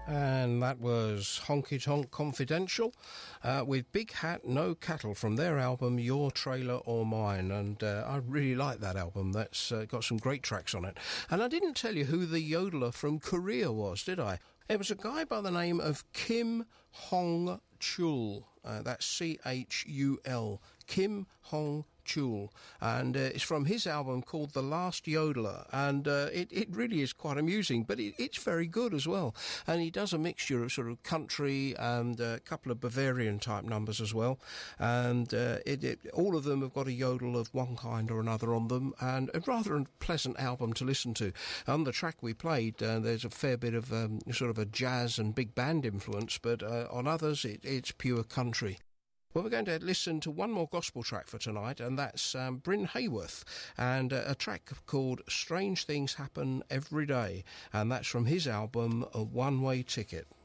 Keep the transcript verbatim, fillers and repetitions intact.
And that was Honky Tonk Confidential uh, with Big Hat, No Cattle from their album Your Trailer or Mine. And uh, I really like that album. That's uh, got some great tracks on it. And I didn't tell you who the yodeler from Korea was, did I? It was a guy by the name of Kim Hong Chul. Uh, that's C H U L. Kim Hong Chul, and uh, it's from his album called The Last Yodeler, and uh, it, it really is quite amusing, but it, it's very good as well. And he does a mixture of sort of country and a couple of Bavarian type numbers as well, and uh, it, it, all of them have got a yodel of one kind or another on them, and a rather pleasant album to listen to. On the track we played, uh, there's a fair bit of um, sort of a jazz and big band influence, but uh, on others it, it's pure country. Well, we're going to listen to one more gospel track for tonight, and that's um, Bryn Hayworth, and uh, a track called Strange Things Happen Every Day, and that's from his album A One-Way Ticket.